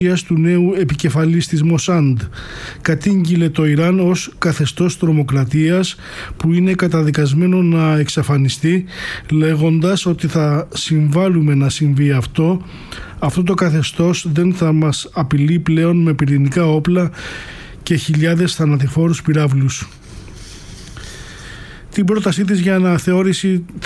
του νέου επικεφαλής της Μοσάντ. Κατήγγειλε το Ιράν ως καθεστώς τρομοκρατίας που είναι καταδικασμένο να εξαφανιστεί, λέγοντας ότι θα συμβάλλουμε να συμβεί αυτό. Αυτό το καθεστώς δεν θα μας απειλεί πλέον με πυρηνικά όπλα και χιλιάδες θανατηφόρους πυράβλους. Την πρότασή της για αναθεώρηση